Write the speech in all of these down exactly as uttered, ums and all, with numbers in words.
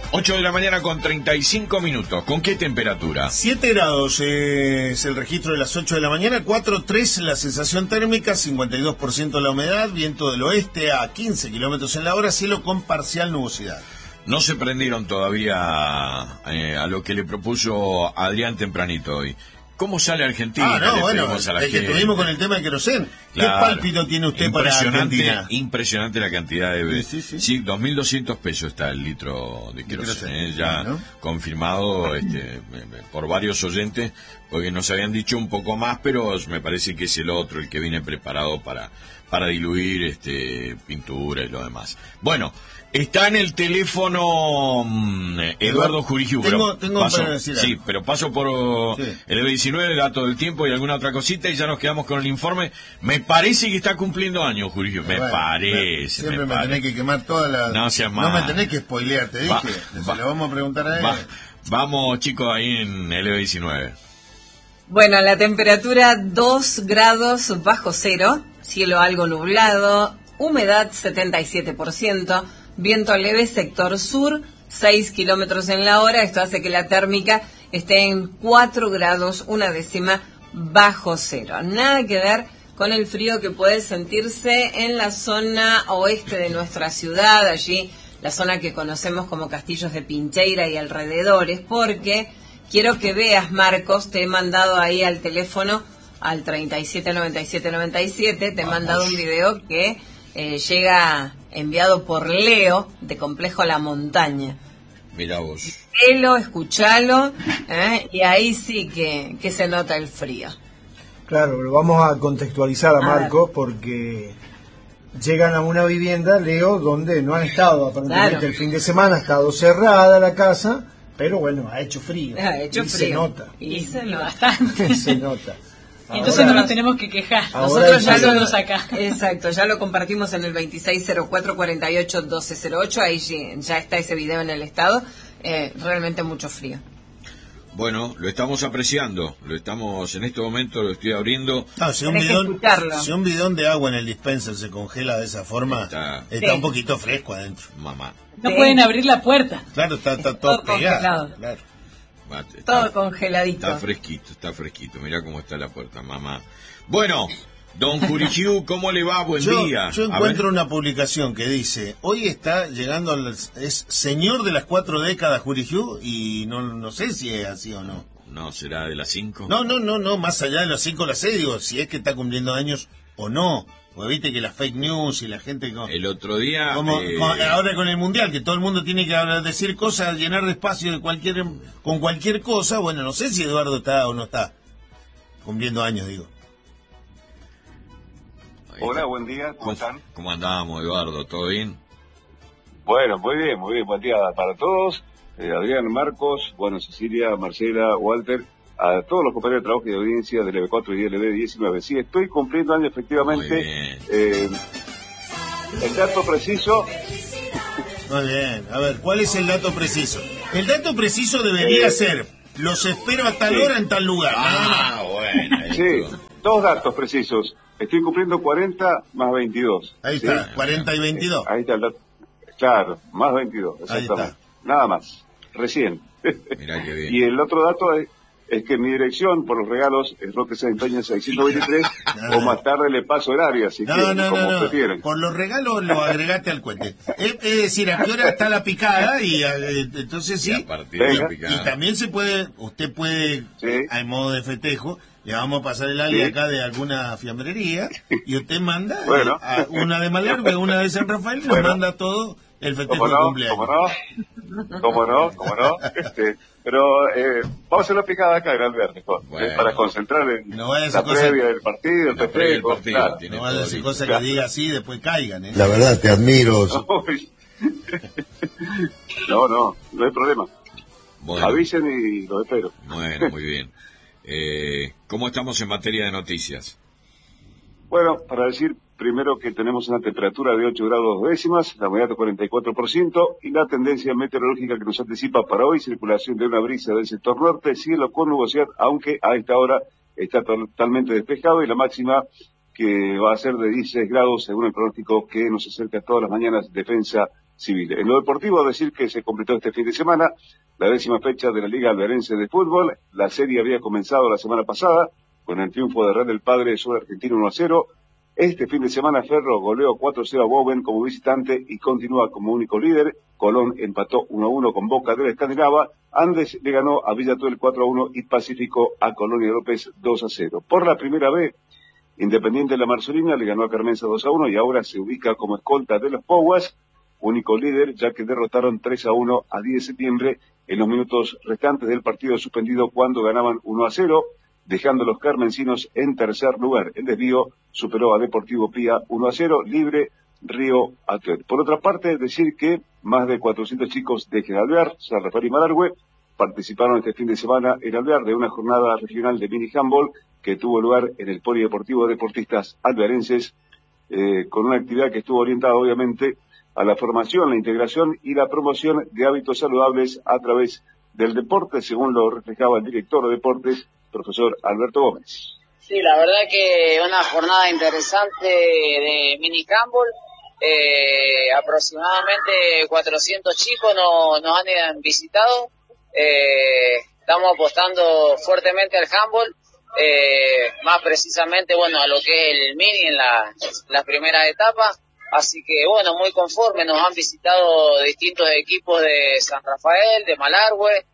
ocho de la mañana con treinta y cinco minutos. ¿Con qué temperatura? siete grados eh, es el registro de las ocho de la mañana, cuatro tres la sensación térmica, cincuenta y dos por ciento la humedad, viento del oeste a quince kilómetros en la hora, cielo con parcial nubosidad. No se prendieron todavía eh, a lo que le propuso Adrián tempranito hoy. ¿Cómo sale Argentina? Ah, no, le bueno, pedimos a la es que gente. estuvimos con el tema del querosén. Claro. ¿Qué pálpito tiene usted para Argentina? Impresionante la cantidad de... Sí, sí, sí. Sí, dos mil doscientos pesos está el litro de querosén, eh, ya ¿no? confirmado este, por varios oyentes, porque nos habían dicho un poco más, pero me parece que es el otro, el que viene preparado para, para diluir este, pintura y lo demás. Bueno, está en el teléfono um, Eduardo Jurigiu. Tengo, tengo paso, para decir algo. Sí, pero paso por Sí. el E B diecinueve, el dato del tiempo y alguna otra cosita y ya nos quedamos con el informe. Me parece que está cumpliendo años, Jurigiu. Me Bueno, parece. Siempre me, me, parece. tenés que quemar toda la... No seas No mal. me tenés que spoilear, te dije. Va, Se va, lo vamos a preguntar a él. va. Vamos, chicos, ahí en el E B diecinueve. Bueno, la temperatura dos grados bajo cero, cielo algo nublado, humedad setenta y siete por ciento, viento leve sector sur, seis kilómetros en la hora. Esto hace que la térmica esté en cuatro grados, una décima bajo cero. Nada que ver con el frío que puede sentirse en la zona oeste de nuestra ciudad, allí la zona que conocemos como Castillos de Pincheira y alrededores, porque quiero que veas, Marcos, te he mandado ahí al teléfono, al treinta y siete noventa y siete noventa y siete, te he Vamos. mandado un video que eh, llega enviado por Leo, de Complejo La Montaña. Mirá vos. Velo, escuchalo, ¿eh? Y ahí sí que, que se nota el frío. Claro, lo vamos a contextualizar a A Marcos porque llegan a una vivienda, Leo, donde no han estado aparentemente Claro. el fin de semana, ha estado cerrada la casa, pero bueno, ha hecho frío. Ha hecho y frío. se nota. Y, Y, se y nota. bastante. se nota. Entonces Ahora- no nos tenemos que quejar. Ahora Nosotros ya hay que- lo, Nosotros acá. exacto, ya lo compartimos en el veintiséis cero cuatro cuarenta y ocho doce cero ocho, ahí sí, ya está ese video en el estado, eh, realmente mucho frío. Bueno, lo estamos apreciando, lo estamos, en este momento lo estoy abriendo. No, si un, Tenés que bidón, escucharlo. si un bidón de agua en el dispenser se congela de esa forma, Está- está, Sí. un poquito fresco adentro. Mamá. No Sí. pueden abrir la puerta. Claro, está, está todo, Todo pegado. congelado. Claro. Mate, Todo está- congeladito. Está fresquito, está fresquito. Mirá cómo está la puerta, mamá. Bueno, don Jurigiu, ¿cómo le va? Buen Yo, día. yo A encuentro ver. una publicación que dice, hoy está llegando, al, es señor de las cuatro décadas Jurigiu, y no, no sé si es así o no. No, será de las cinco. No, no, no, no, más allá de los cinco o las seis, digo, si es que está cumpliendo años o no. Porque viste que las fake news y la gente... Con, El otro día... como, eh, con- ahora con el mundial, que todo el mundo tiene que hablar, decir cosas, llenar de espacio de cualquier, con cualquier cosa, bueno, no sé si Eduardo está o no está cumpliendo años, digo. ahí Hola, está. buen día, ¿cómo ¿Cómo, están? ¿Cómo andamos, Eduardo? ¿Todo bien? Bueno, muy bien, muy bien, buen día para todos. Eh, Adrián, Marcos, bueno, Cecilia, Marcela, Walter, a todos los compañeros de trabajo y de audiencia del E B cuatro y del E B diecinueve. Sí, estoy cumpliendo años Muy efectivamente. bien. Eh, el dato preciso, Muy bien, a ver, ¿cuál es el dato preciso? El dato preciso debería Eh, ser, los espero a tal sí. hora en tal lugar. No, no, no. Ah, bueno. ahí sí, estuvo. dos datos precisos. Estoy cumpliendo cuarenta más veintidós. Ahí ¿sí? está, cuarenta y veintidós. Ahí está el dato. Claro, más veintidós, Ahí exactamente. está. Nada más, recién. Mirá qué bien. Y el otro dato es, es que mi dirección por los regalos es Roque Sáenz Peña seiscientos veintitrés, No, o más tarde le paso el área, si No, quieren, no, como no, no. prefieren. Por los regalos lo agregaste al cuente. Es, es decir, a qué hora está la picada y eh, entonces Y sí. a partir de la Venga. picada. Y también se puede, usted puede, Sí. en modo de festejo, le vamos a pasar el área Sí. acá de alguna fiambrería y usted manda eh, Bueno. a una de Malerbe, una de San Rafael, y nos Bueno. manda todo el festejo ¿Cómo de no? cumpleaños. ¿Cómo no? ¿Cómo no? ¿Cómo no? Este, pero eh, vamos a hacer la picada acá en Alberto, Bueno. para concentrar en No vaya a la ser cosa- previa del partido, el La previa del festejo, partido, claro. tiene No vaya a todo decir listo. cosas que diga así y después caigan, ¿eh? La verdad te admiro. Uy. No, no, no hay problema. Bueno, Avisen y lo espero. bueno, muy bien. Eh, ¿Cómo estamos en materia de noticias? Bueno, para decir primero que tenemos una temperatura de ocho grados décimas, la humedad de cuarenta y cuatro por ciento y la tendencia meteorológica que nos anticipa para hoy, circulación de una brisa del sector norte, cielo con nubosidad, aunque a esta hora está totalmente despejado y la máxima que va a ser de dieciséis grados según el pronóstico que nos acerca todas las mañanas Defensa Civil. En lo deportivo, decir que se completó este fin de semana la décima fecha de la Liga Alverense de Fútbol. La serie había comenzado la semana pasada con el triunfo de Real del Padre sobre Argentino uno a cero. Este fin de semana Ferro goleó cuatro a cero a Bowen como visitante y continúa como único líder. Colón empató uno a uno con Boca de la Escandinava. Andes le ganó a Villatuel cuatro a uno y Pacífico a Colonia López dos a cero. Por la primera vez, Independiente de la Marcelina le ganó a Carmenza dos a uno y ahora se ubica como escolta de los Poguas, único líder, ya que derrotaron tres a uno a diez de septiembre en los minutos restantes del partido suspendido cuando ganaban uno a cero, dejando a los carmencinos en tercer lugar. El desvío superó a Deportivo Pía uno a cero, libre Río Atuel. Por otra parte, decir que más de cuatrocientos chicos de General San Rafael y Malargüe participaron este fin de semana en Alvear de una jornada regional de mini handball que tuvo lugar en el Polideportivo de Deportistas Alvearenses, eh, con una actividad que estuvo orientada obviamente a la formación, la integración y la promoción de hábitos saludables a través del deporte, según lo reflejaba el director de deportes, profesor Alberto Gómez. Sí, la verdad que una jornada interesante de mini handball. Eh, aproximadamente cuatrocientos chicos nos, nos han visitado. Eh, estamos apostando fuertemente al handball, eh, más precisamente, bueno, a lo que es el mini en la, la primera etapa. Así que, bueno, muy conforme, nos han visitado distintos equipos de San Rafael, de Malargüe,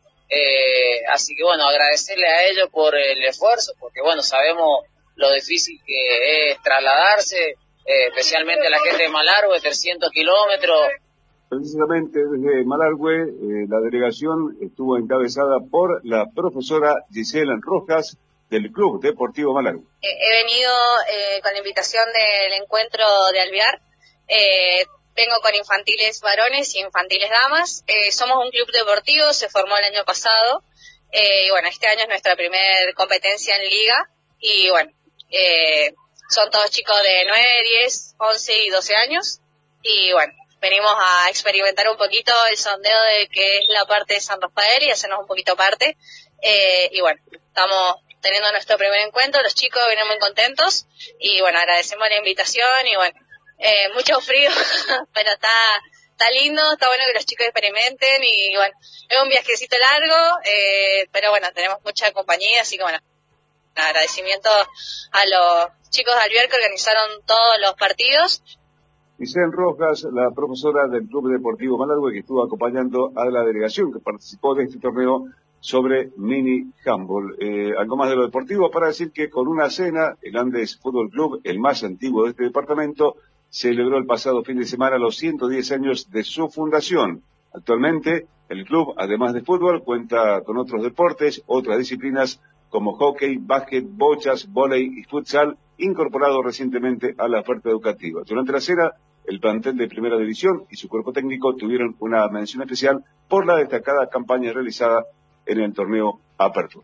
eh, así que, bueno, agradecerle a ellos por el esfuerzo, porque, bueno, sabemos lo difícil que es trasladarse, eh, especialmente la gente de Malargüe, trescientos kilómetros. Precisamente desde Malargüe, eh, la delegación estuvo encabezada por la profesora Gisela Rojas del Club Deportivo Malargüe. Eh, he venido eh, con la invitación del encuentro de Alvear. Eh, vengo con infantiles varones y infantiles damas. Eh, somos un club deportivo, se formó el año pasado. Eh, y bueno, este año es nuestra primera competencia en liga. Y bueno, eh, son todos chicos de nueve, diez, once y doce años. Y bueno, venimos a experimentar un poquito el sondeo de que es la parte de San Rafael y hacernos un poquito parte. Eh, y bueno, estamos teniendo nuestro primer encuentro, los chicos vienen muy contentos. Y bueno, agradecemos la invitación y bueno, Eh, mucho frío, pero está está lindo, está bueno que los chicos experimenten y bueno, es un viajecito largo, eh, pero bueno, tenemos mucha compañía, así que bueno, agradecimiento a los chicos de Alvear que organizaron todos los partidos. Gisela Rojas, la profesora del Club Deportivo Malargüe, que estuvo acompañando a la delegación que participó de este torneo sobre mini handball. Eh, algo más de lo deportivo para decir que con una cena, el Andes Fútbol Club, el más antiguo de este departamento, celebró el pasado fin de semana los ciento diez años de su fundación. Actualmente, el club, además de fútbol, cuenta con otros deportes, otras disciplinas como hockey, básquet, bochas, vóley y futsal, incorporado recientemente a la oferta educativa. Durante la cena, el plantel de Primera División y su cuerpo técnico tuvieron una mención especial por la destacada campaña realizada en el torneo Apertura.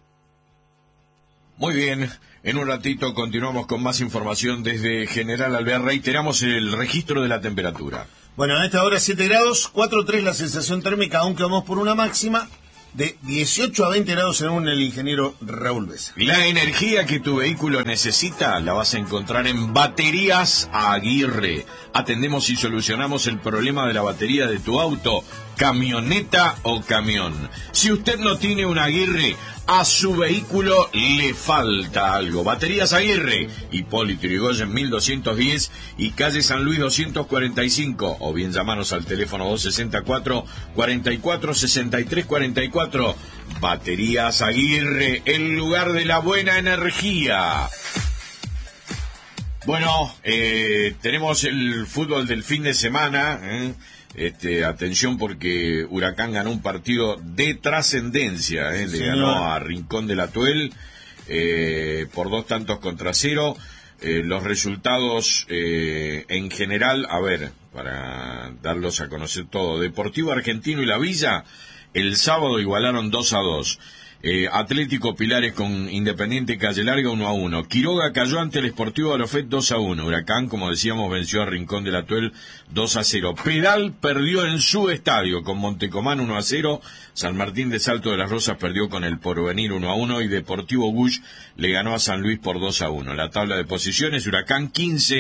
Muy bien, en un ratito continuamos con más información desde General Alvear. Reiteramos el registro de la temperatura. Bueno, a esta hora siete grados, cuatro tres la sensación térmica, aunque vamos por una máxima de dieciocho a veinte grados según el ingeniero Raúl Besa. La energía que tu vehículo necesita la vas a encontrar en Baterías Aguirre. Atendemos y solucionamos el problema de la batería de tu auto, camioneta o camión. Si usted no tiene un Aguirre, a su vehículo le falta algo. Baterías Aguirre, Hipólito Yrigoyen mil doscientos diez y calle San Luis doscientos cuarenta y cinco, o bien llamanos al teléfono doscientos sesenta y cuatro, cuarenta y cuatro, sesenta y tres cuarenta y cuatro. Baterías Aguirre, el lugar de la buena energía. Bueno, eh, tenemos el fútbol del fin de semana, ¿eh? Este, atención porque Huracán ganó un partido de trascendencia, ¿eh? Le Sí, ganó no. a Rincón de la Tuel eh, por dos tantos contra cero. Eh, los resultados eh, en general, a ver, para darlos a conocer todo. Deportivo Argentino y La Villa el sábado igualaron dos a dos. Eh, Atlético Pilares con Independiente Calle Larga uno a uno. Quiroga cayó ante el Sportivo Arofet dos a uno. Huracán, como decíamos, venció a Rincón de la Tuel dos a cero. Pedal perdió en su estadio con Montecomán uno a cero. San Martín de Salto de las Rosas perdió con el Porvenir uno a uno y Deportivo Gush le ganó a San Luis por dos a uno. La tabla de posiciones: Huracán quince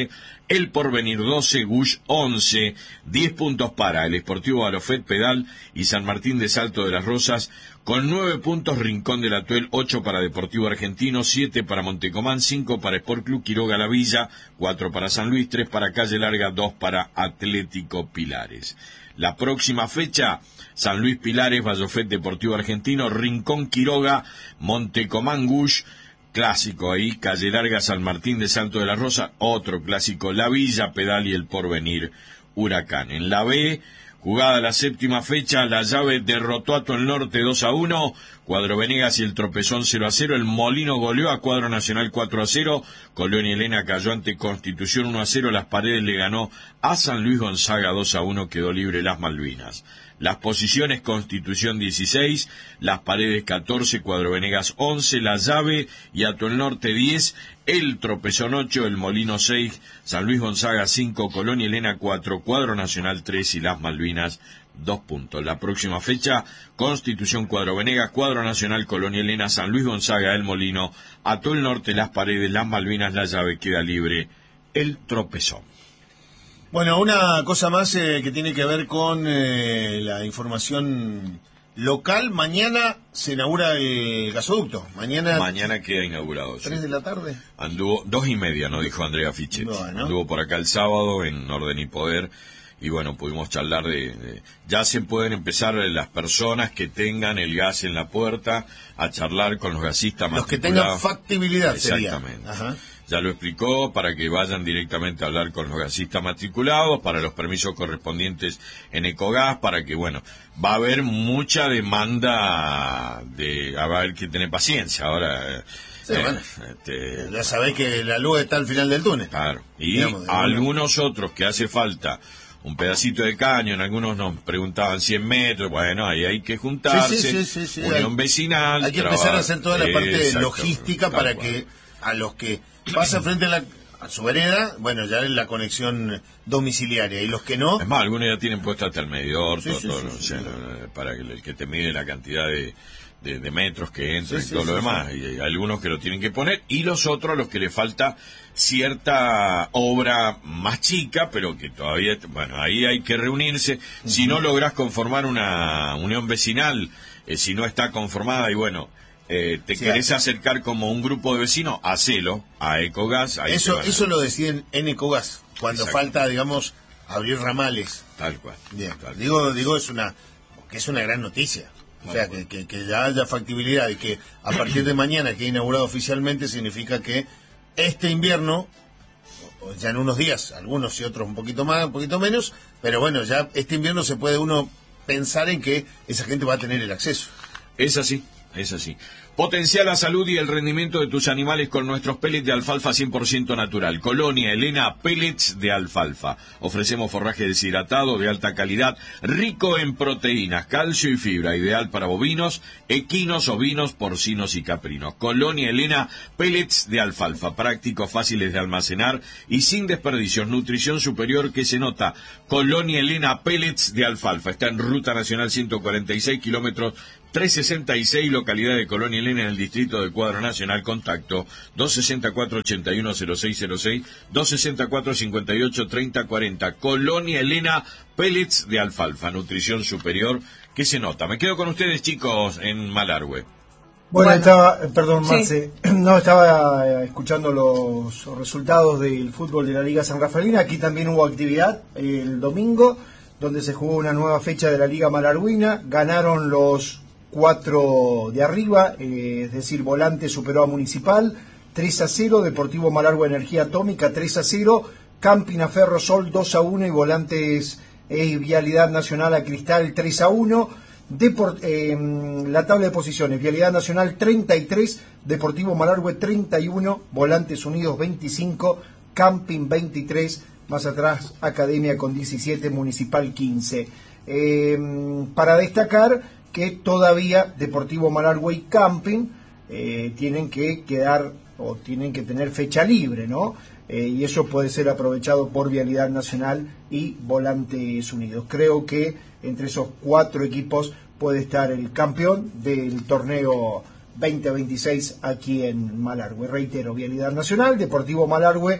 El Porvenir doce, Gush once, diez puntos para el Sportivo Barofet, Pedal y San Martín de Salto de las Rosas, con nueve puntos Rincón del Atuel, ocho para Deportivo Argentino, siete para Montecomán, cinco para Sport Club Quiroga La Villa, cuatro para San Luis, tres para Calle Larga, dos para Atlético Pilares. La próxima fecha, San Luis Pilares, Barofet Deportivo Argentino, Rincón Quiroga, Montecomán Gush, clásico ahí, Calle Larga, San Martín de Salto de la Rosa, otro clásico, La Villa, Pedal y el Porvenir, Huracán. En la B, jugada la séptima fecha, La Llave derrotó a Atuel Norte dos a uno, Cuadro Venegas y el Tropezón cero a cero, el Molino goleó a Cuadro Nacional cuatro a cero, Colón y Elena cayó ante Constitución uno a cero, Las Paredes le ganó a San Luis Gonzaga dos a uno, quedó libre Las Malvinas. Las posiciones: Constitución dieciséis, Las Paredes catorce, Cuadro Venegas once, La Llave y Atuel Norte diez, el Tropezón ocho, el Molino seis, San Luis Gonzaga cinco, Colón y Elena cuatro, Cuadro Nacional tres y Las Malvinas dos puntos. La próxima fecha, Constitución, Cuadro Venegas, Cuadro Nacional, Colón y Elena, San Luis Gonzaga, el Molino, Atuel Norte, Las Paredes, Las Malvinas, La Llave, queda libre el Tropezón. Bueno, una cosa más eh, que tiene que ver con eh, la información local. Mañana se inaugura el gasoducto. Mañana Mañana queda inaugurado. ¿Tres sí. de la tarde? Anduvo, dos y media, nos dijo Andrea Fichetti. Bueno. Anduvo por acá el sábado en Orden y Poder. Y bueno, pudimos charlar de, de... Ya se pueden empezar las personas que tengan el gas en la puerta a charlar con los gasistas Los que matriculados. tengan factibilidad, Exactamente. sería. Ajá. Ya lo explicó, para que vayan directamente a hablar con los gasistas matriculados, para los permisos correspondientes en Ecogas, para que, bueno, va a haber mucha demanda de... Va a haber que tener paciencia ahora. Sí, eh, bueno, este, ya sabés que la luz está al final del túnel. Claro. Y Digamos, de algunos otros que hace falta un pedacito de caño, algunos nos preguntaban cien metros, bueno, ahí hay que juntarse, Sí, sí, sí, sí, sí, unión hay, vecinal. Hay que trabajar. empezar a hacer toda la parte Exacto, logística tal para cual. que a los que pasan frente a, la, a su vereda, bueno, ya es la conexión domiciliaria, y los que no... Es más, algunos ya tienen puesto hasta el medidor, Sí, todo, sí, todo, sí, o sí, sea, sí. lo- para que el, el que te mide la cantidad de, de, de metros que entran Sí, y sí, todo lo sí, demás. Y hay algunos que lo tienen que poner, y los otros, los que le falta cierta obra más chica, pero que todavía, bueno, ahí hay que reunirse. Uh-huh. Si no lográs conformar una unión vecinal, eh, si no está conformada, y bueno, eh, te sí, querés hay. acercar como un grupo de vecinos, hacelo a Ecogas. Ahí Eso, te van a- eso lo deciden en Ecogas, cuando Exacto. falta, digamos, abrir ramales. Tal cual. Bien, Tal cual. digo, digo es una que es una gran noticia. O sea, que, que, que ya haya factibilidad y que a partir de mañana que inaugurado oficialmente significa que este invierno, o ya en unos días, algunos y otros un poquito más, un poquito menos, pero bueno, ya este invierno se puede uno pensar en que esa gente va a tener el acceso. Es así, es así. Potencia la salud y el rendimiento de tus animales con nuestros pellets de alfalfa cien por ciento natural. Colonia Elena Pellets de Alfalfa. Ofrecemos forraje deshidratado de alta calidad, rico en proteínas, calcio y fibra, ideal para bovinos, equinos, ovinos, porcinos y caprinos. Colonia Elena Pellets de Alfalfa. Prácticos, fáciles de almacenar y sin desperdicios. Nutrición superior que se nota. Colonia Elena Pellets de Alfalfa. Está en Ruta Nacional ciento cuarenta y seis, kilómetros trescientos sesenta y seis, localidad de Colonia Elena, en el distrito del Cuadro Nacional. Contacto dos sesenta y cuatro, ochenta y uno cero seis cero seis, dos sesenta y cuatro, cincuenta y ocho, treinta cuarenta. Colonia Elena Pellets de Alfalfa, nutrición superior que se nota. Me quedo con ustedes, chicos, en Malargüe. Bueno, Bueno. estaba, eh, perdón, Sí. Marce, no, estaba eh, escuchando los resultados del fútbol de la Liga San Rafaelina. Aquí también hubo actividad eh, el domingo, donde se jugó una nueva fecha de la Liga Malargüina. Ganaron los cuatro de arriba, eh, es decir, Volante superó a Municipal, tres a cero, Deportivo Malargüe Energía Atómica, tres a cero, Campina Ferro Sol, dos a uno, y Volantes eh, Vialidad Nacional a Cristal, tres a uno. Deport, eh, la tabla de posiciones: Vialidad Nacional treinta y tres, Deportivo Malargüe treinta y uno, Volantes Unidos veinticinco, Camping veintitrés, más atrás Academia con diecisiete, Municipal quince. Eh, para destacar que todavía Deportivo Malargüe y Camping eh, tienen que quedar o tienen que tener fecha libre, ¿no? Eh, y eso puede ser aprovechado por Vialidad Nacional y Volantes Unidos. Creo que entre esos cuatro equipos puede estar el campeón del torneo veinte veintiséis aquí en Malargüe. Reitero, Vialidad Nacional, Deportivo Malargüe,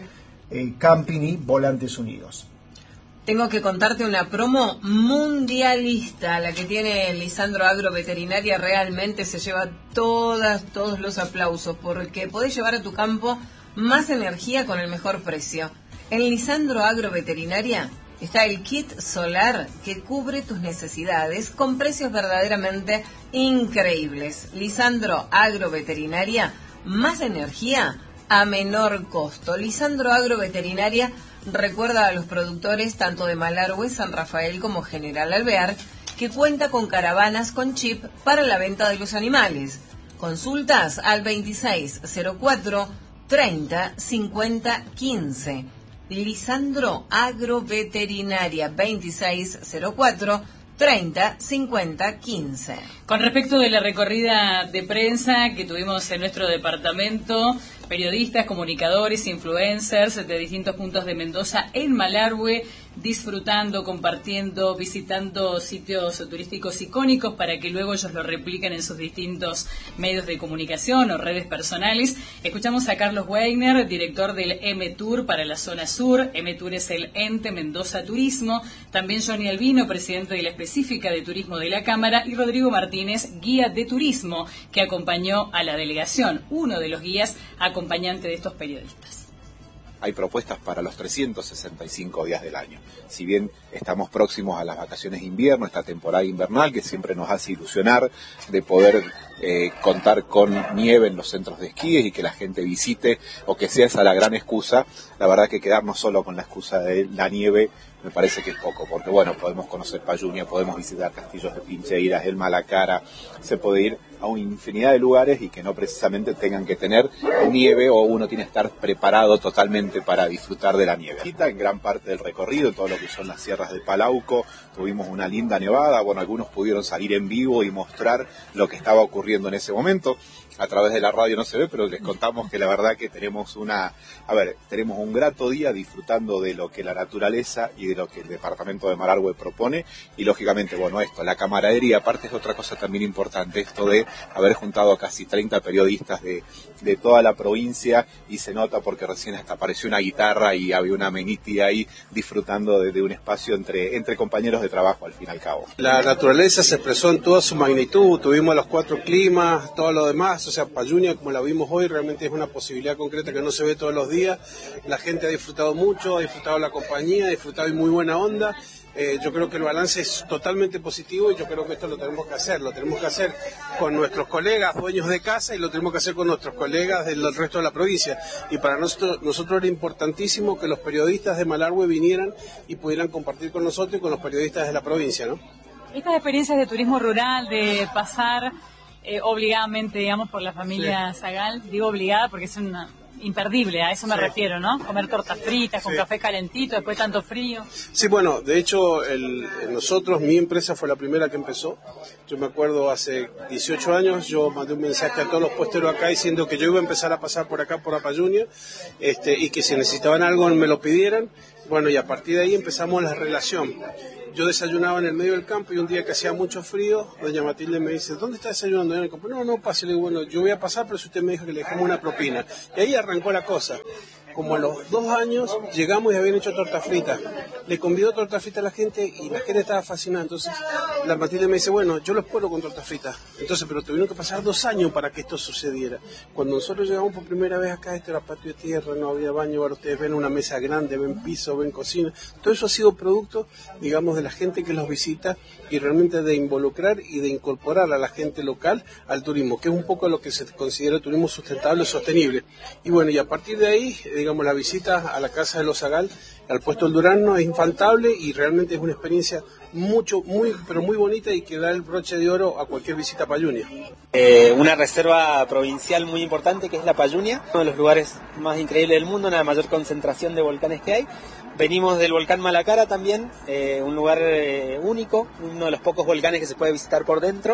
eh, Camping y Volantes Unidos. Tengo que contarte una promo mundialista, la que tiene Lisandro Agroveterinaria. Realmente se lleva todas, todos los aplausos, porque podés llevar a tu campo más energía con el mejor precio. En Lisandro Agroveterinaria está el kit solar que cubre tus necesidades con precios verdaderamente increíbles. Lisandro Agroveterinaria, más energía a menor costo. Lisandro Agroveterinaria recuerda a los productores tanto de Malargüe, San Rafael como General Alvear, que cuenta con caravanas con chip para la venta de los animales. Consultas al veintiséis cero cuatro, treinta, cincuenta, quince. Lisandro Agroveterinaria, veintiséis cero cuatro, treinta, cincuenta, quince. Con respecto de la recorrida de prensa que tuvimos en nuestro departamento, periodistas, comunicadores, influencers de distintos puntos de Mendoza en Malargüe, disfrutando, compartiendo, visitando sitios turísticos icónicos para que luego ellos lo repliquen en sus distintos medios de comunicación o redes personales. Escuchamos a Carlos Weigner, director del M-Tour para la zona sur. M-Tour es el ente Mendoza Turismo. También Johnny Albino, presidente de la específica de turismo de la Cámara, y Rodrigo Martínez, guía de turismo, que acompañó a la delegación, uno de los guías acompañante de estos periodistas. Hay propuestas para los trescientos sesenta y cinco días del año. Si bien estamos próximos a las vacaciones de invierno, esta temporada invernal que siempre nos hace ilusionar de poder eh, contar con nieve en los centros de esquíes y que la gente visite, o que sea esa la gran excusa, la verdad que quedarnos solo con la excusa de la nieve me parece que es poco, porque bueno, podemos conocer Payunia, podemos visitar castillos de Pincheiras, el Malacara, se puede ir a una infinidad de lugares y que no precisamente tengan que tener nieve, o uno tiene que estar preparado totalmente para disfrutar de la nieve. En gran parte del recorrido, en todo lo que son las sierras de Palauco, tuvimos una linda nevada, bueno, algunos pudieron salir en vivo y mostrar lo que estaba ocurriendo en ese momento. A través de la radio no se ve, pero les contamos que la verdad que tenemos una, a ver, tenemos un grato día disfrutando de lo que la naturaleza y de lo que el departamento de Malargüe propone, y lógicamente, bueno, esto, la camaradería, aparte es otra cosa también importante, esto de haber juntado a casi treinta periodistas de, de toda la provincia, y se nota porque recién hasta apareció una guitarra y había una amenity ahí disfrutando de, de un espacio entre, entre compañeros de trabajo al fin y al cabo. La naturaleza se expresó en toda su magnitud, tuvimos los cuatro climas, todo lo demás. O sea, Payunia, como la vimos hoy, realmente es una posibilidad concreta que no se ve todos los días. La gente ha disfrutado mucho, ha disfrutado la compañía, ha disfrutado y muy buena onda. Eh, yo creo que el balance es totalmente positivo, y yo creo que esto lo tenemos que hacer. Lo tenemos que hacer con nuestros colegas dueños de casa, y lo tenemos que hacer con nuestros colegas del resto de la provincia. Y para nosotros, nosotros era importantísimo que los periodistas de Malargüe vinieran y pudieran compartir con nosotros y con los periodistas de la provincia, ¿no? Estas experiencias de turismo rural, de pasar Eh, obligadamente, digamos, por la familia sí. Zagal, digo obligada porque es una imperdible, a eso me sí. refiero, ¿no? Comer tortas fritas con sí. café calentito después de tanto frío. Sí, bueno, de hecho, el, nosotros, mi empresa fue la primera que empezó. Yo me acuerdo hace dieciocho años, yo mandé un mensaje a todos los puesteros acá diciendo que yo iba a empezar a pasar por acá, por Payunia, este, y que si necesitaban algo me lo pidieran. Bueno, y a partir de ahí empezamos la relación. Yo desayunaba en el medio del campo, y un día que hacía mucho frío, doña Matilde me dice, ¿dónde está desayunando? En el campo. No, no pase. Le digo, bueno, yo voy a pasar, pero si usted me dijo que le dejamos una propina. Y ahí arrancó la cosa. Como a los dos años llegamos y habían hecho torta frita. Le convidó torta frita a la gente y la gente estaba fascinada. Entonces la Matilde me dice, bueno, yo los puedo con torta frita. Entonces, pero tuvieron que pasar dos años para que esto sucediera. Cuando nosotros llegamos por primera vez acá, este era patio de tierra, no había baño. Ahora ustedes ven una mesa grande, ven piso, ven cocina. Todo eso ha sido producto, digamos, de la gente que los visita, y realmente de involucrar y de incorporar a la gente local al turismo, que es un poco lo que se considera el turismo sustentable o sostenible. Y bueno, y a partir de ahí, digamos, la visita a la casa de los Zagal, al puesto del Durazno, es infaltable, y realmente es una experiencia mucho, muy, pero muy bonita, y que da el broche de oro a cualquier visita a Payunia. Eh, una reserva provincial muy importante que es la Payunia, uno de los lugares más increíbles del mundo, la mayor concentración de volcanes que hay. Venimos del volcán Malacara también, eh, un lugar eh, único, uno de los pocos volcanes que se puede visitar por dentro.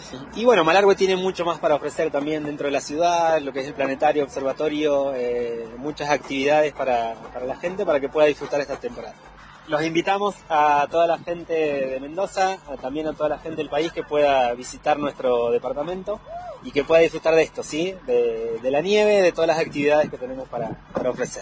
Y bueno, Malargüe tiene mucho más para ofrecer también dentro de la ciudad, lo que es el planetario, observatorio, eh, muchas actividades para, para la gente, para que pueda disfrutar esta temporada. Los invitamos a toda la gente de Mendoza, a, también a toda la gente del país que pueda visitar nuestro departamento y que pueda disfrutar de esto, ¿sí? De, de la nieve, de todas las actividades que tenemos para, para ofrecer.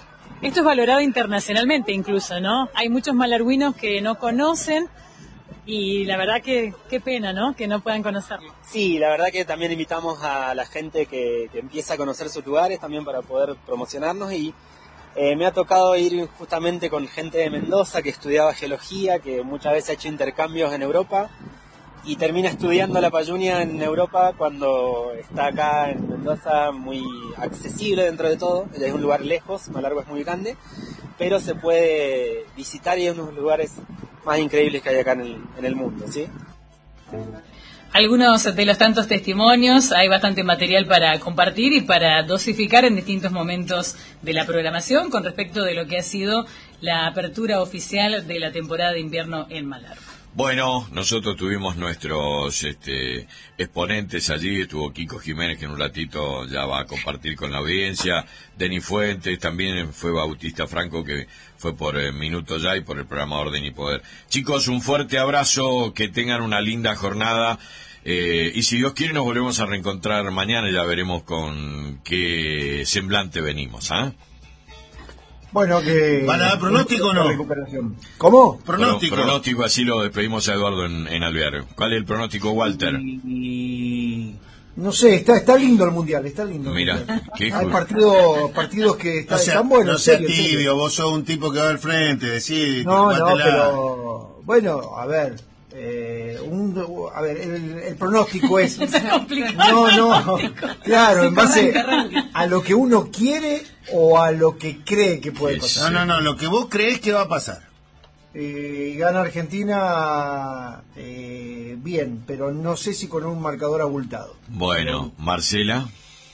Esto es valorado internacionalmente incluso, ¿no? Hay muchos malargüinos que no conocen y la verdad que qué pena, ¿no? Que no puedan conocerlo. Sí, la verdad que también invitamos a la gente que, que empieza a conocer sus lugares también para poder promocionarnos y eh, me ha tocado ir justamente con gente de Mendoza que estudiaba geología, que muchas veces ha hecho intercambios en Europa y termina estudiando la Payunia en Europa cuando está acá en Mendoza muy accesible dentro de todo. Es un lugar lejos, Malargüe es muy grande, pero se puede visitar y es uno de los lugares más increíbles que hay acá en el, en el mundo, ¿sí? Algunos de los tantos testimonios, hay bastante material para compartir y para dosificar en distintos momentos de la programación con respecto de lo que ha sido la apertura oficial de la temporada de invierno en Malargüe. Bueno, nosotros tuvimos nuestros este, exponentes allí, estuvo Kiko Jiménez, que en un ratito ya va a compartir con la audiencia, Denis Fuentes, también fue Bautista Franco, que fue por eh, Minuto Ya y por el programa Orden y Poder. Chicos, un fuerte abrazo, que tengan una linda jornada, eh, y si Dios quiere nos volvemos a reencontrar mañana, ya veremos con qué semblante venimos, ¿ah? ¿eh? Bueno, que... ¿Van a dar pronóstico o no? Recuperación. ¿Cómo? Pronóstico. Pro, pronóstico, así lo despedimos a Eduardo en, en Alvear. ¿Cuál es el pronóstico, Walter? Y... No sé, está está lindo el Mundial, está lindo. Mira, ¿qué hay partidos partidos que están, no sea, están buenos. No sea serio, tibio, serio. Vos sos un tipo que va al frente, decís... No, no, pero... Bueno, a ver... Eh, un, a ver, el, el pronóstico es... No, no, claro, en base a lo que uno quiere o a lo que cree que puede pasar. No, no, no, lo que vos crees que va a pasar. Eh, gana Argentina eh, bien, pero no sé si con un marcador abultado. Bueno, Marcela.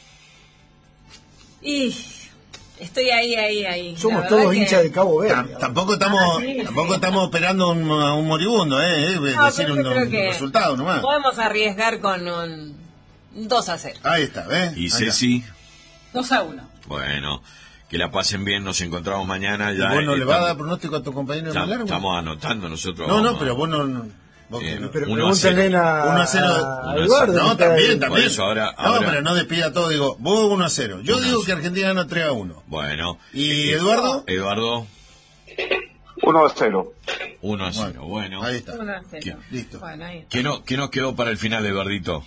Y... Estoy ahí, ahí, ahí. Somos todos que... hinchas de Cabo Verde. T tampoco estamos ah, sí, tampoco sí. estamos esperando un, un moribundo, ¿eh? Es no, decir, un, un resultado nomás. Podemos arriesgar con un dos a cero. Ahí está, ¿ves? ¿Y Ceci? dos a uno. Bueno, que la pasen bien, nos encontramos mañana. Ya ¿Y vos no le vas a dar pronóstico a tu compañero de Malargüe? Estamos anotando nosotros. No, vamos, no, pero vos no... no. Eh, pero pregúntenle a, uno a cero. a Eduardo. No, también, también. Eso, ahora, no, ahora... pero no despida todo. Digo, vos uno a cero. Yo digo que Argentina gana tres a uno. Bueno. ¿Y Eduardo? Eduardo. uno a cero. uno a cero, bueno. bueno. Ahí está. uno a cero. ¿Qué? Listo. Bueno, ahí está. ¿Qué, no, ¿Qué nos quedó para el final, Eduardito?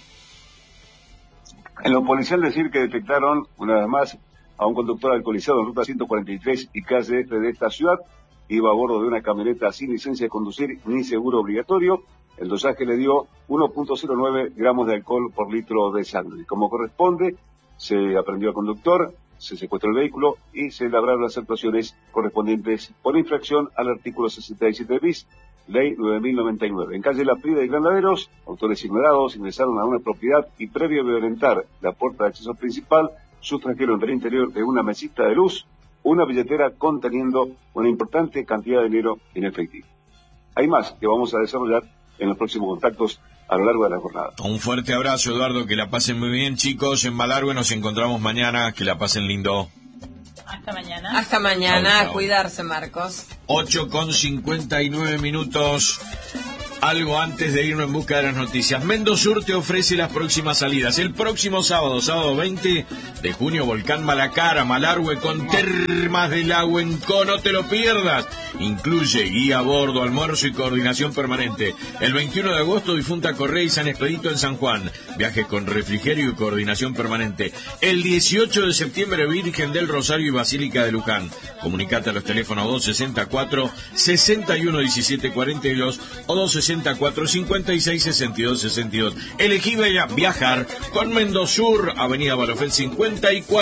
En lo policial decir que detectaron, una vez más, a un conductor alcoholizado en ruta ciento cuarenta y tres y calle F de esta ciudad. Iba a bordo de una camioneta sin licencia de conducir ni seguro obligatorio. El dosaje le dio uno punto cero nueve gramos de alcohol por litro de sangre. Como corresponde, se aprendió al conductor, se secuestró el vehículo y se labraron las actuaciones correspondientes por infracción al artículo sesenta y siete bis, ley nueve mil noventa y nueve. En calle La Prida y Granaderos, autores ignorados ingresaron a una propiedad y previo a violentar la puerta de acceso principal, sustrajeron del interior de una mesita de luz una billetera conteniendo una importante cantidad de dinero en efectivo. Hay más que vamos a desarrollar en los próximos contactos a lo largo de la jornada. Un fuerte abrazo, Eduardo, que la pasen muy bien, chicos. En Malargüe nos encontramos mañana, que la pasen lindo. Hasta mañana. Hasta mañana, chau, chau. A cuidarse, Marcos. ocho con cincuenta y nueve minutos. Algo antes de irnos en busca de las noticias. Mendosur te ofrece las próximas salidas. El próximo sábado, sábado veinte de junio, Volcán Malacara, Malargüe con Termas del Agua en Co. No te lo pierdas. Incluye guía a bordo, almuerzo y coordinación permanente. El veintiuno de agosto, Difunta Correa y San Expedito en San Juan. Viajes con refrigerio y coordinación permanente. El dieciocho de septiembre, Virgen del Rosario y Basílica de Luján. Comunicate a los teléfonos dos sesenta y cuatro, sesenta y uno, diecisiete cuarenta y dos o dos sesenta y cuatro, cincuenta y seis, sesenta y dos sesenta y dos. Elegí viajar con Mendosur, Avenida Barofet cincuenta y cuatro.